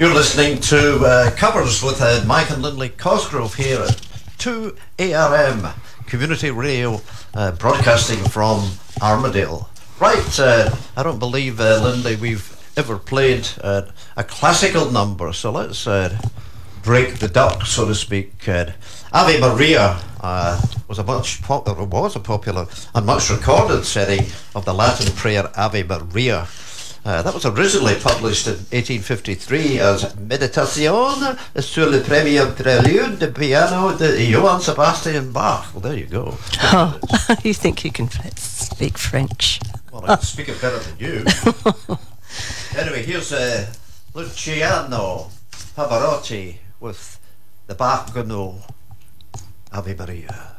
You're listening to Covers with Mike and Lindley Cosgrove here at 2 ARM Community Radio, broadcasting from Armadale. Right, I don't believe, Lindley, we've ever played a classical number, so let's break the duck, so to speak. Ave Maria was a popular and much recorded setting of the Latin prayer Ave Maria. That was originally published in 1853 as Meditazione sur le premier prélude de piano de Johann Sebastian Bach. Well, there you go. Oh, you think you can speak French? Well, I can speak it better than you. Anyway, here's Luciano Pavarotti with the Bach Gounod Ave Maria.